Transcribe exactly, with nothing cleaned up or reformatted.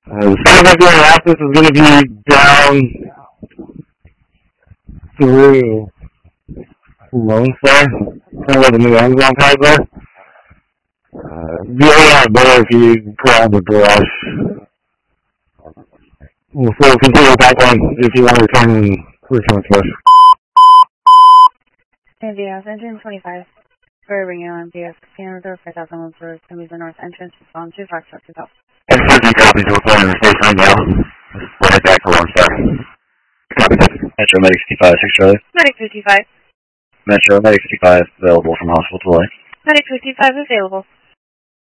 Uh, the sound like your access is going to be down through Lone Star, kind of where the new Amazon pads are. Uh, be a lot better if you pull out the garage. We'll still continue back on if you want to return and return to us. India, engine twenty-five. For ringing on B S Casino Reserve five thousand one for the north entrance, respond to Fox Truck to go. F thirteen copies, we're playing in the station right now. We'll head back to Lone Star. Copy that. Metro Medic fifty-five, six Charlie. Medic fifty-five. Metro Medic fifty-five, available from hospital to life. Medic fifty-five available.